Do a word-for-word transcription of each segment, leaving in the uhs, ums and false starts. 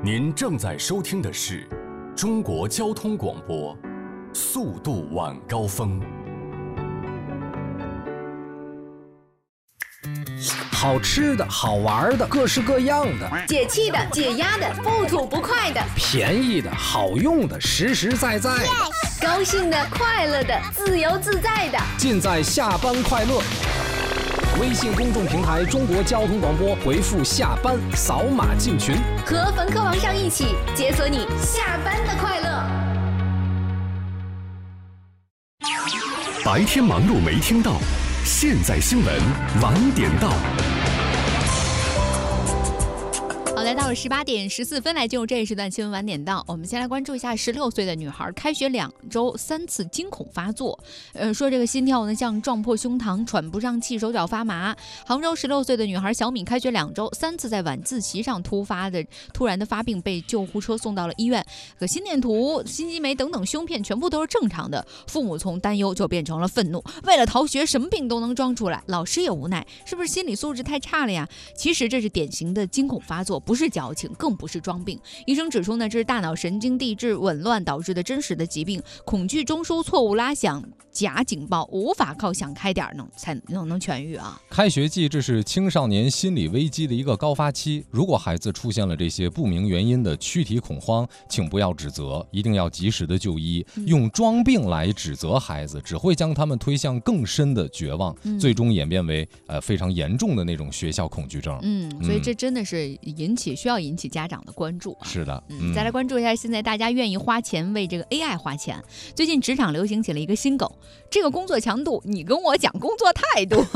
您正在收听的是中国交通广播，速度晚高峰。 好吃的好玩的各式各样的， 解气的解压的不吐不快的， 便宜的好用的实实在在的， yes! 高兴的快乐的自由自在的， 尽在下班快乐。微信公众平台中国交通广播，回复下班扫码进群， 和冯科王上一起解锁你下班的快乐。 白天忙碌没听到，现在新闻晚点到。 好，来到了十八点十四分，来进入这一时段新闻晚点到。我们先来关注一下十六岁的女孩开学两周三次惊恐发作，呃，说这个心跳呢像撞破胸膛，喘不上气，手脚发麻。杭州十六岁的女孩小敏开学两周三次在晚自习上突发的突然的发病，被救护车送到了医院。可心电图、心肌酶等等胸片全部都是正常的，父母从担忧就变成了愤怒，为了逃学什么病都能装出来，老师也无奈，是不是心理素质太差了呀？其实这是典型的惊恐发作，不是矫情，更不是装病。医生指出呢，这是大脑神经递质紊乱导致的真实的疾病，恐惧中枢错误拉响假警报，无法靠想开点能才能能痊愈啊。 开学季这是青少年心理危机的一个高发期，如果孩子出现了这些不明原因的躯体恐慌，请不要指责，一定要及时的就医。嗯、用装病来指责孩子，只会将他们推向更深的绝望，嗯、最终演变为呃非常严重的那种学校恐惧症。 嗯，所以这真的是引起需要引起家长的关注、啊。 是的， 嗯，再来关注一下，现在大家愿意花钱为这个 A I 花钱。最近职场流行起了一个新梗，这个工作强度，你跟我讲工作态度，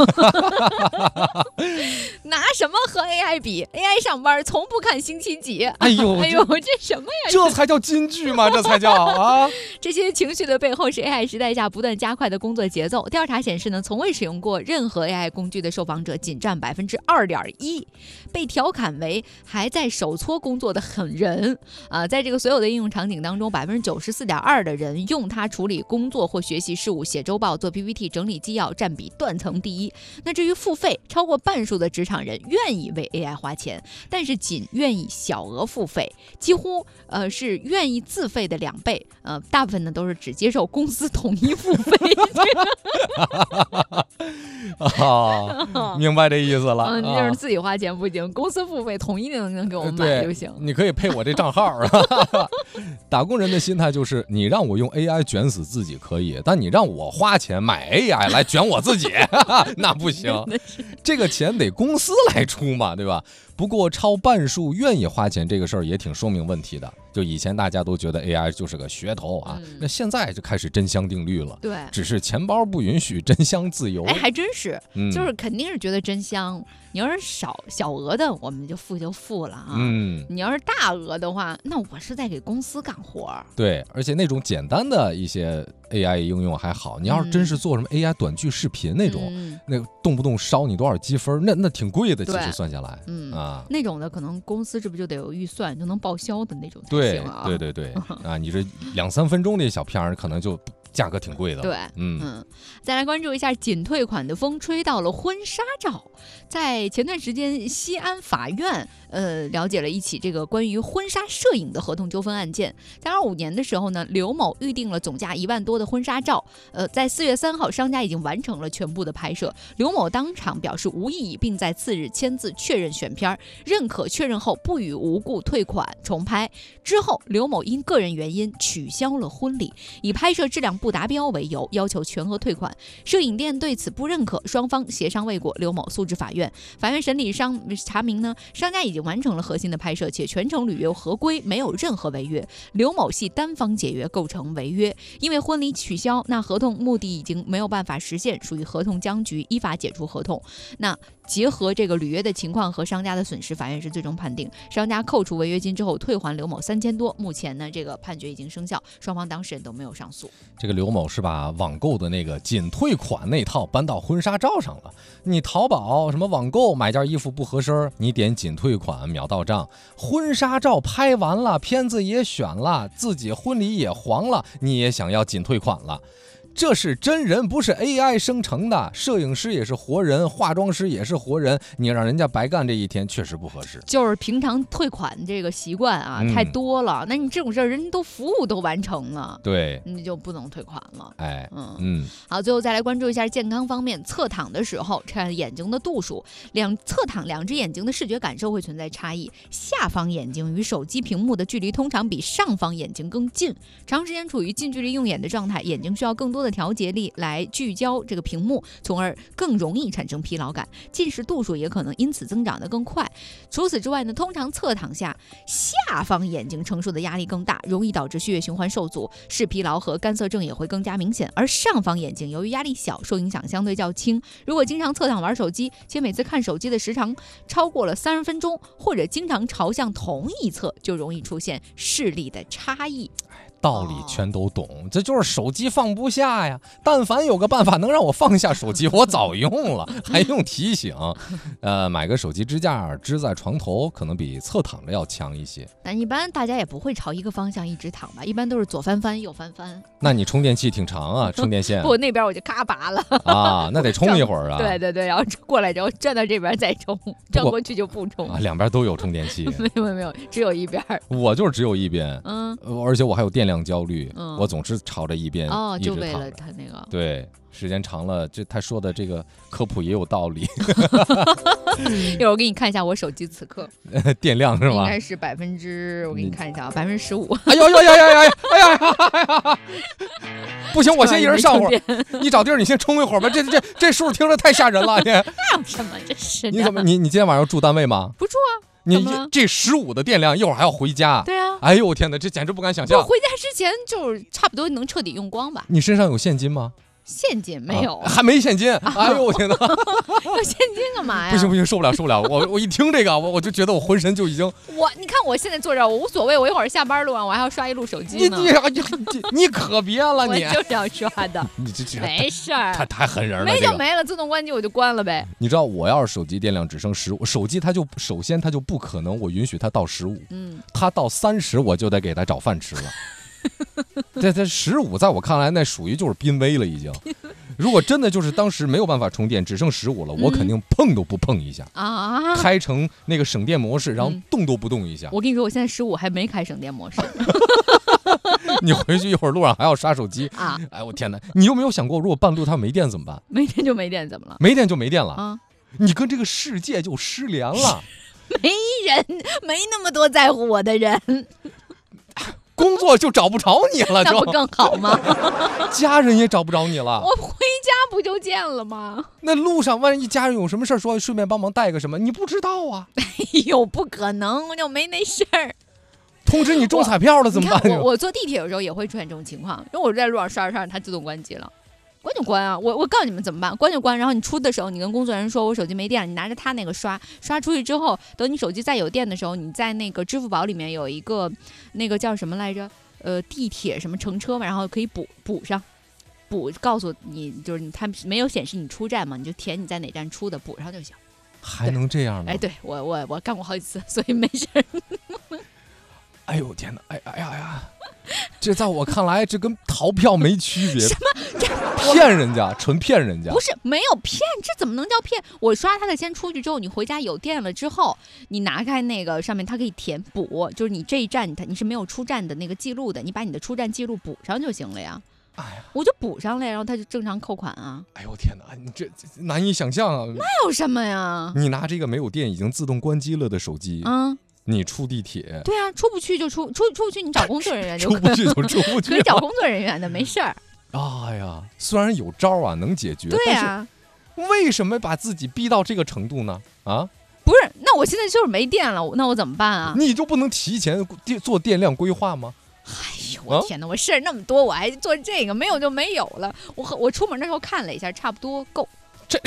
拿什么和 A I 比 ？A I 上班从不看星期几。 哎呦， 哎呦，这什么呀？ 这才叫金句吗？这才叫啊！ 这些情绪的背后是 A I 时代下不断加快的工作节奏。调查显示呢，从未使用过任何 A I 工具的受访者仅占百分之二点一，被调侃为还在手搓工作的狠人啊！在这个所有的应用场景当中，百分之九十四点二的人用它处理工作或学习事务、写周报、做 P P T、整理纪要，占比断层第一。那至于付费，超过半数的职场人愿意为 A I 花钱，但是仅愿意小额付费，几乎呃是愿意自费的两倍。呃，大部分呢都是只接受公司统一付费。 啊，明白这意思了。 嗯，就是自己花钱不行，公司付费统一能能给我们买就行。 你可以配我这账号。打工人的心态就是，你让我用 A I 卷死自己可以，但你让我花钱买 A I 来卷我自己，那不行。这个钱得公司来出嘛，对吧？不过超半数愿意花钱这个事儿也挺说明问题的。就以前大家都觉得 A I 就是个噱头啊，嗯、那现在就开始真香定律了。 对， 只是钱包不允许真香自由。 哎，还真是， 嗯、 就是肯定是觉得真香。你要是少小额的，我们就付就付了啊。 嗯， 你要是大额的话，那我是在给公司干活。 对，而且那种简单的一些 A I 应用还好，你要是真是做什么 A I 短剧视频那种，嗯、那动不动烧你多少积分，那那挺贵的，其实算下来， 嗯啊， 那种的可能公司这不就得有预算，就能报销的那种才行啊。 对对对对，啊，你这两三分钟的小片儿可能就价格挺贵的。 对，嗯嗯，再来关注一下仅退款的风吹到了婚纱照。在前段时间，西安法院呃了解了一起这个关于婚纱摄影的合同纠纷案件。在二五年的时候呢，刘某预定了总价一万多的婚纱照，呃，在四月三号，商家已经完成了全部的拍摄。刘某当场表示无异议，并在次日签字确认选片，认可确认后不予无故退款重拍。之后，刘某因个人原因取消了婚礼，以拍摄质量不达标为由，要求全额退款。摄影店对此不认可，双方协商未果，刘某诉至法院。法院审理商查明呢，商家已经完成了核心的拍摄，且全程履约合规，没有任何违约。刘某系单方解约，构成违约。因为婚礼取消，那合同目的已经没有办法实现，属于合同僵局，依法解除合同。那结合这个履约的情况和商家的损失，法院是最终判定商家扣除违约金之后退还刘某三千多。目前呢，这个判决已经生效，双方当事人都没有上诉。 这个刘某是把网购的那个仅退款那套搬到婚纱照上了。你淘宝什么网购买件衣服不合身，你点仅退款秒到账。婚纱照拍完了，片子也选了，自己婚礼也黄了，你也想要仅退款了。 这是真人，不是 A I 生成的。摄影师也是活人，化妆师也是活人，你让人家白干这一天，确实不合适。 就是平常退款这个习惯啊、嗯、太多了，那你这种事儿人家都服务都完成了， 对， 你就不能退款了。 哎， 嗯嗯， 好，最后再来关注一下健康方面。侧躺的时候，看眼睛的度数，两侧躺两只眼睛的视觉感受会存在差异。下方眼睛与手机屏幕的距离通常比上方眼睛更近，长时间处于近距离用眼的状态，眼睛需要更多的调节力来聚焦这个屏幕，从而更容易产生疲劳感，近视度数也可能因此增长得更快。除此之外呢，通常侧躺下，下方眼睛承受的压力更大，容易导致血液循环受阻，视疲劳和干涩症也会更加明显。而上方眼睛由于压力小，受影响相对较轻。如果经常侧躺玩手机，且每次看手机的时长超过了三十分钟，或者经常朝向同一侧，就容易出现视力的差异。 道理全都懂、哦、这就是手机放不下呀，但凡有个办法能让我放下手机，我早用了，还用提醒。呃，买个手机支架支在床头，可能比侧躺着要强一些。 但一般大家也不会朝一个方向一直躺吧，一般都是左翻翻右翻翻。 那你充电器挺长啊，充电线。 不，那边我就咔拔了啊，那得充一会儿啊。 对对对，然后过来之后转到这边再充，转过去就不充。 啊，两边都有充电器。 没有没有，只有一边。 我就是只有一边，嗯，而且我还有电量焦虑，嗯、我总是朝着一边哦， 一直就为了他那个。 对，时间长了，这他说的这个科普也有道理。 一会儿我给你看一下我手机此刻电量是吧？ 应该是百分之，我给你看一下啊，百分之十五。 哎呦呦呦呦呦！哎呀哎呀！不行，我先一人上会儿。你找地儿，你先充一会儿吧。这这这数听着太吓人了。你那有什么？这是你怎么你你今天晚上住单位吗？ 不住啊。 你这十五的电量，一会儿还要回家。 对啊。 哎呦我天哪，这简直不敢想象。 我回家之前就是差不多能彻底用光吧。 你身上有现金吗？ 现金没有、 啊，还没现金。哎呦我天哪！ 有现金干嘛呀？ 不行不行，受不了受不了！我我一听这个，我我就觉得我浑身就已经…… 我你看我现在坐这儿，我无所谓，我一会儿下班路上我还要刷一路手机呢。 你你你你可别了你！ 我就是要刷的。 你这这没事儿， 太太狠人了。 没就没了，自动关机我就关了呗。 你知道我要是手机电量只剩十五，手机它就首先它就不可能我允许它到十五，嗯，它到三十我就得给它找饭吃了。这这十五在我看来那属于就是濒危了已经。如果真的就是当时没有办法充电，只剩十五了，我肯定碰都不碰一下啊，开成那个省电模式，然后动都不动一下。 我跟你说，我现在十五还没开省电模式。 你回去一会儿路上还要刷手机啊！哎，我天哪！你有没有想过，如果半路它没电怎么办？ 没电就没电，怎么了？ 没电就没电了啊！你跟这个世界就失联了。 没人，没那么多在乎我的人。 工作就找不着你了， 那不更好吗？ 家人也找不着你了。 我回家不就见了吗？ 那路上万一家人有什么事说顺便帮忙带个什么，你不知道啊？ 哎呦，不可能，我就没那事儿。 通知你中彩票了怎么办？ 我我坐地铁有时候也会出现这种情况，因为我在路上刷着刷着，它自动关机了。关就关啊！我我告诉你们怎么办？关就关。然后你出的时候，你跟工作人员说我手机没电了，你拿着他那个刷刷出去之后，等你手机再有电的时候，你在那个支付宝里面有一个那个叫什么来着？呃，地铁什么乘车嘛，然后可以补补上，补告诉你就是你他没有显示你出站嘛，你就填你在哪站出的，补上就行。 还能这样吗？ 哎，对我我我干过好几次，所以没事。 哎呦天哪！哎哎呀呀！这在我看来，这跟逃票没区别。 什么？ 骗人家，纯骗人家。 不是，没有骗，这怎么能叫骗？我刷它的先出去之后，你回家有电了之后，你拿开那个上面，它可以填补，就是你这一站你是没有出站的那个记录的，你把你的出站记录补上就行了呀。哎呀，我就补上了，然后它就正常扣款啊。 哎呦天哪，你这难以想象啊！ 那有什么呀？ 你拿这个没有电已经自动关机了的手机，嗯。你出地铁， 对啊，出不去就出出出不去，你找工作人员就出不去就出不去， 可以找工作人员的，没事儿。 哎呀，虽然有招啊，能解决， 对啊， 但是为什么把自己逼到这个程度呢？啊， 不是，那我现在就是没电了，那我怎么办啊？ 你就不能提前电做电量规划吗？ 哎呦，我天哪！我事儿那么多，我还做这个，没有就没有了。我我出门的时候看了一下，差不多够。 这，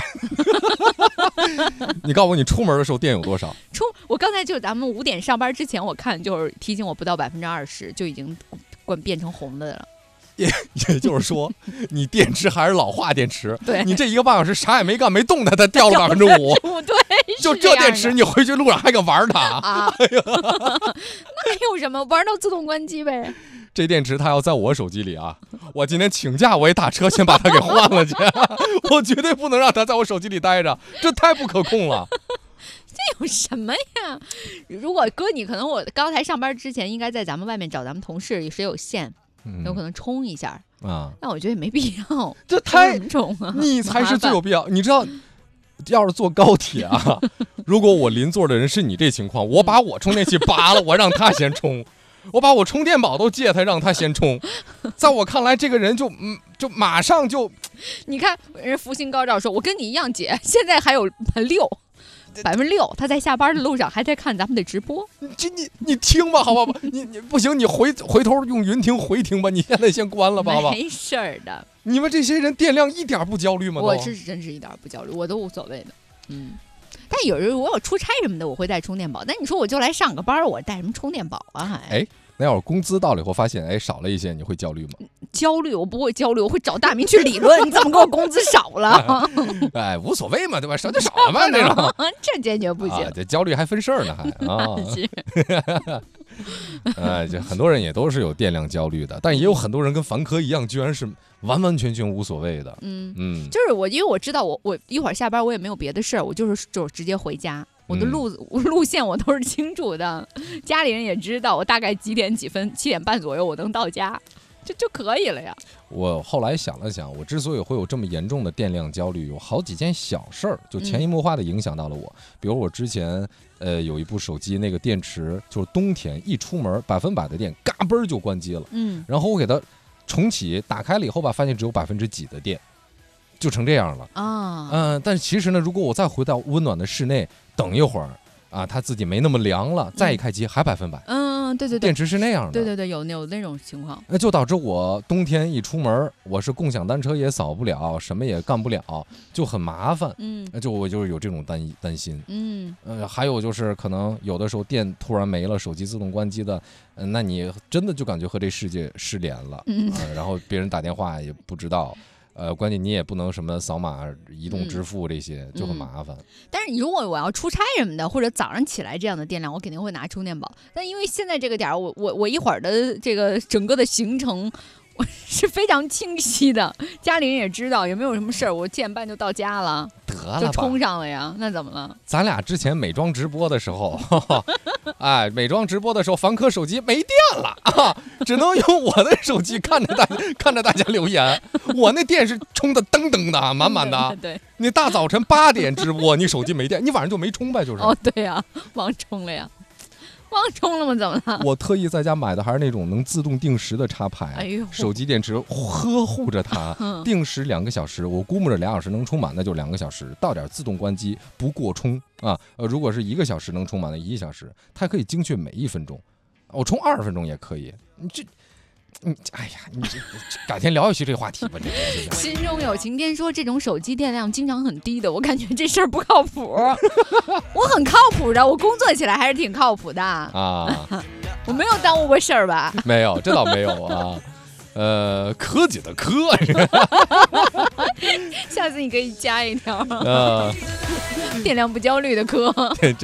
你告诉我，你出门的时候电有多少？ 出，我刚才就咱们五点上班之前，我看就是提醒我不到百分之二十就已经关变成红的了。 也也就是说，你电池还是老化电池， 对， 你这一个半小时啥也没干，没动它，它掉了百分之五。 对， 就这电池，你回去路上还敢玩它？ 啊，那有什么玩到自动关机呗？ 这电池它要在我手机里啊，我今天请假我也打车先把它给换了去，我绝对不能让它在我手机里待着，这太不可控了。 这有什么呀？如果搁你，可能我刚才上班之前应该在咱们外面找咱们同事，谁有线， 嗯、 有可能充一下啊。 但我觉得也没必要， 这太充啊， 你才是最有必要。你知道，要是坐高铁啊，如果我邻座的人是你这情况，我把我充电器拔了，我让他先充。我把我充电宝都借他，让他先充。在我看来，这个人就嗯，就马上就， 你看人福星高照说，我跟你一样姐，现在还有六。百分之六，他在下班的路上还在看咱们的直播。 这你你听吧，好吧，你你不行，你回回头用云听回听吧。你现在先关了吧，好吧？ 没事儿的。 你们这些人电量一点不焦虑吗？ 我是真是一点不焦虑，我都无所谓的。嗯，但有时候我有出差什么的，我会带充电宝。但你说我就来上个班，我带什么充电宝啊？还哎。那要是工资到了以后发现哎少了一些，你会焦虑吗？ 焦虑，我不会焦虑，我会找大明去理论。你怎么给我工资少了？ 哎，无所谓嘛，对吧？少就少了嘛，这种这坚决不行。 啊、这焦虑还分事儿呢，还啊。哎，这很多人也都是有电量焦虑的，但也有很多人跟凡科一样，居然是完完全全无所谓的。嗯嗯， 就是我，因为我知道我我一会儿下班我也没有别的事儿，我就是就直接回家。我的路、嗯、路线我都是清楚的，家里人也知道我大概几点几分，七点半左右我能到家，这就可以了呀。 我后来想了想，我之所以会有这么严重的电量焦虑，有好几件小事儿，就潜移默化的影响到了我。嗯、比如我之前呃有一部手机，那个电池就是冬天一出门百分百的电，嘎嘣就关机了。嗯，然后我给它重启，打开了以后吧，发现只有百分之几的电。就成这样了啊，嗯，但其实呢，如果我再回到温暖的室内，等一会儿啊，它自己没那么凉了，再一开机还百分百， 嗯，对对对， 电池是那样的， 对对对，有有那种情况， 那就导致我冬天一出门，我是共享单车也扫不了，什么也干不了，就很麻烦，嗯，就我就是有这种担担心，嗯，呃，还有就是可能有的时候电突然没了，手机自动关机的，呃、那你真的就感觉和这世界失联了，嗯、呃，然后别人打电话也不知道。呃，关键你也不能什么扫码、移动支付这些，嗯、就很麻烦。 但是如果我要出差什么的，或者早上起来这样的电量，我肯定会拿充电宝。但因为现在这个点儿，我我我一会儿的这个整个的行程，我是非常清晰的，家里人也知道，也没有什么事儿，我七点半就到家了， 得了吧， 就充上了呀。那怎么了？ 咱俩之前美妆直播的时候，哎，美妆直播的时候，凡科手机没电了啊，只能用我的手机看着大家看着大家留言。我那电是充的噔噔的，满满的。 对， 你大早晨八点直播，你手机没电，你晚上就没充呗，就是。 哦，对呀、啊，忘充了呀。忘充了吗？怎么了？ 我特意在家买的还是那种能自动定时的插排，哎呦，手机电池呵护着它，嗯、定时两个小时，我估摸着俩小时能充满，那就两个小时，到点自动关机，不过充啊。呃，如果是一个小时能充满的，一个小时，它可以精确每一分钟，我充二十分钟也可以。你这。嗯，哎呀，你这改天聊一期这个话题吧。这这这心中有晴天说，这种手机电量经常很低的，我感觉这事儿不靠谱。我很靠谱的，我工作起来还是挺靠谱的啊。我没有耽误过事儿吧？ 没有，这倒没有啊。呃，科技的科， 下次你可以加一条。呃，电量不焦虑的科。